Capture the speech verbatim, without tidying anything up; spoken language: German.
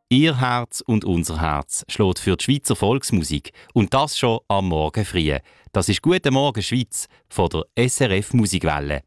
Ihr Herz und unser Herz schlägt für die Schweizer Volksmusik. Und das schon am Morgen früh. Das ist «Guten Morgen Schweiz» von der S R F Musikwelle.